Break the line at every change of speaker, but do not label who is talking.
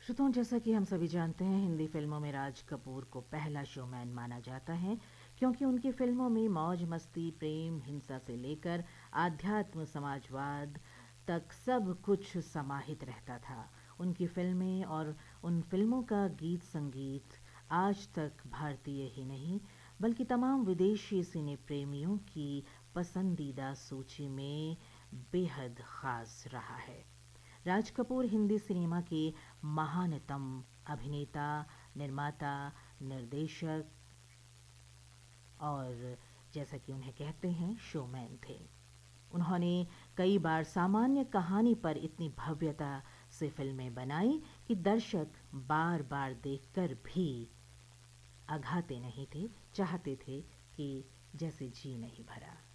श्रोताओं, जैसा कि हम सभी जानते हैं, हिंदी फिल्मों में राज कपूर को पहला शोमैन माना जाता है, क्योंकि उनकी फिल्मों में मौज मस्ती, प्रेम, हिंसा से लेकर आध्यात्म, समाजवाद तक सब कुछ समाहित रहता था। उनकी फिल्में और उन फिल्मों का गीत संगीत आज तक भारतीय ही नहीं बल्कि तमाम विदेशी सिने प्रेमियों की पसंदीदा सूची में बेहद खास रहा है। राज कपूर हिंदी सिनेमा के महानतम अभिनेता, निर्माता, निर्देशक और जैसा कि उन्हें कहते हैं शोमैन थे। उन्होंने कई बार सामान्य कहानी पर इतनी भव्यता से फिल्में बनाई कि दर्शक बार बार देखकर भी अघाते नहीं थे, चाहते थे कि जैसे जी नहीं भरा।